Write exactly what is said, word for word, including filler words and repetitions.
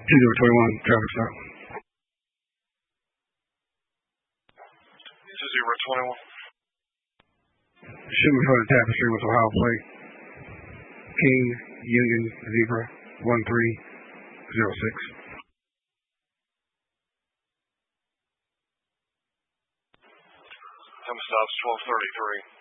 two zero two one, traffic stop. two zero two one. Shouldn't be the Tapestry with Ohio plate. King Union Zebra one three zero six. Time stops twelve thirty-three.